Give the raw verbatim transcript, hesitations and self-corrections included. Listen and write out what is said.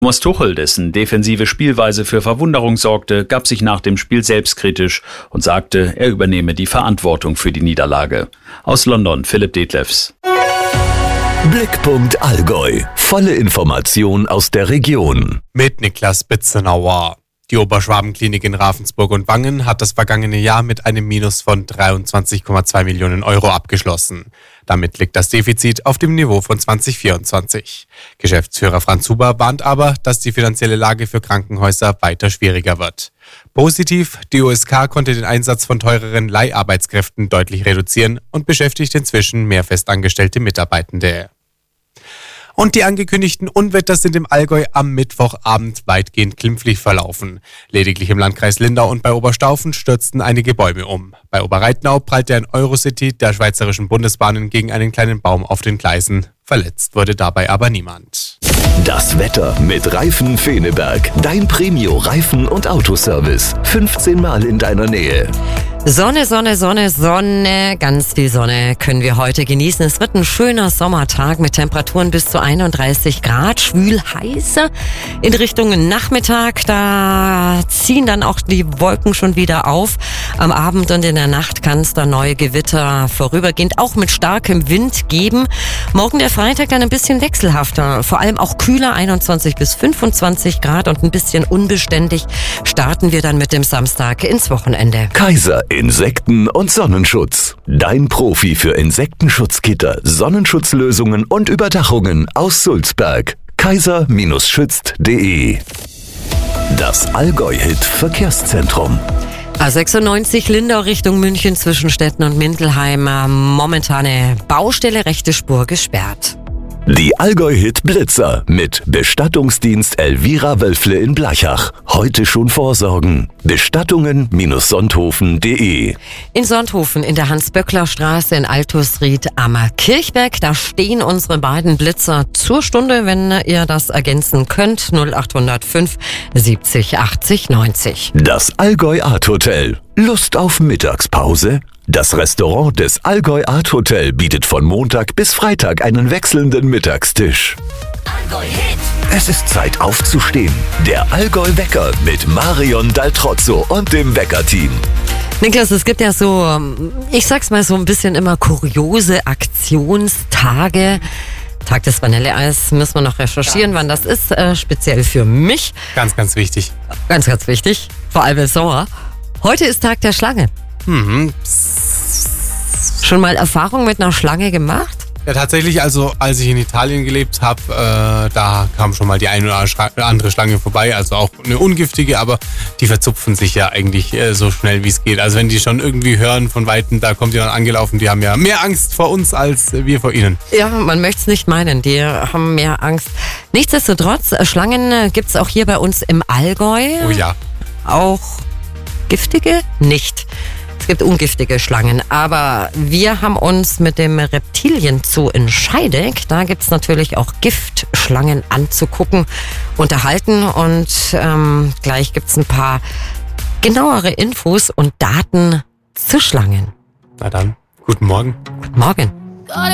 Thomas Tuchel, dessen defensive Spielweise für Verwunderung sorgte, gab sich nach dem Spiel selbstkritisch und sagte, er übernehme die Verantwortung für die Niederlage. Aus London, Philipp Detlefs. Blickpunkt Allgäu. Volle Information aus der Region. Mit Niklas Bitzenauer. Die Oberschwabenklinik in Ravensburg und Wangen hat das vergangene Jahr mit einem Minus von dreiundzwanzig Komma zwei Millionen Euro abgeschlossen. Damit liegt das Defizit auf dem Niveau von zwanzig vierundzwanzig. Geschäftsführer Franz Huber warnt aber, dass die finanzielle Lage für Krankenhäuser weiter schwieriger wird. Positiv, die O S K konnte den Einsatz von teureren Leiharbeitskräften deutlich reduzieren und beschäftigt inzwischen mehr festangestellte Mitarbeitende. Und die angekündigten Unwetter sind im Allgäu am Mittwochabend weitgehend glimpflich verlaufen. Lediglich im Landkreis Lindau und bei Oberstaufen stürzten einige Bäume um. Bei Oberreitnau prallte ein Eurocity der Schweizerischen Bundesbahnen gegen einen kleinen Baum auf den Gleisen. Verletzt wurde dabei aber niemand. Das Wetter mit Reifen Feneberg. Dein Premio-Reifen- und Autoservice. fünfzehn Mal in deiner Nähe. Sonne, Sonne, Sonne, Sonne, ganz viel Sonne können wir heute genießen. Es wird ein schöner Sommertag mit Temperaturen bis zu einunddreißig Grad, schwül heißer. In Richtung Nachmittag, da ziehen dann auch die Wolken schon wieder auf. Am Abend und in der Nacht kann es da neue Gewitter vorübergehend auch mit starkem Wind geben. Morgen der Freitag dann ein bisschen wechselhafter, vor allem auch kühler, einundzwanzig bis fünfundzwanzig Grad und ein bisschen unbeständig starten wir dann mit dem Samstag ins Wochenende. Kaiser Insekten- und Sonnenschutz. Dein Profi für Insektenschutzgitter, Sonnenschutzlösungen und Überdachungen aus Sulzberg. kaiser Schützt punkt de. Das Allgäu-Hit-Verkehrszentrum. A sechsundneunzig Lindau Richtung München zwischen Stetten und Mindelheim. Momentane Baustelle, rechte Spur gesperrt. Die Allgäu-Hit-Blitzer mit Bestattungsdienst Elvira Wölfle in Blachach. Heute schon vorsorgen. Bestattungen Sonthofen punkt de. In Sonthofen in der Hans-Böckler-Straße in Altusried am Kirchberg, da stehen unsere beiden Blitzer zur Stunde, wenn ihr das ergänzen könnt. null acht null fünf siebzig achtzig neunzig. Das Allgäu Art Hotel. Lust auf Mittagspause? Das Restaurant des Allgäu Art Hotel bietet von Montag bis Freitag einen wechselnden Mittagstisch. Allgäu Hit. Es ist Zeit aufzustehen. Der Allgäu Wecker mit Marion Daltrozzo und dem Wecker-Team. Niklas, es gibt ja so, ich sag's mal so ein bisschen immer kuriose Aktionstage. Tag des Vanilleeis, müssen wir noch recherchieren, wann das ist, äh, speziell für mich. Ganz, ganz wichtig. Ganz, ganz wichtig, vor allem im Sommer. Heute ist Tag der Schlange. Mhm. Schon mal Erfahrung mit einer Schlange gemacht? Ja, tatsächlich, also als ich in Italien gelebt habe, äh, da kam schon mal die eine oder andere Schlange vorbei, also auch eine ungiftige, aber die verzupfen sich ja eigentlich äh, so schnell wie es geht. Also wenn die schon irgendwie hören von Weitem, da kommt die dann angelaufen, die haben ja mehr Angst vor uns als wir vor ihnen. Ja, man möchte es nicht meinen, die haben mehr Angst. Nichtsdestotrotz, Schlangen gibt es auch hier bei uns im Allgäu. Oh ja. Auch giftige? Nicht. Es gibt ungiftige Schlangen, aber wir haben uns mit dem Reptilienzoo in Scheideck, da gibt es natürlich auch Giftschlangen anzugucken, unterhalten und ähm, gleich gibt es ein paar genauere Infos und Daten zu Schlangen. Na dann, guten Morgen. Guten Morgen.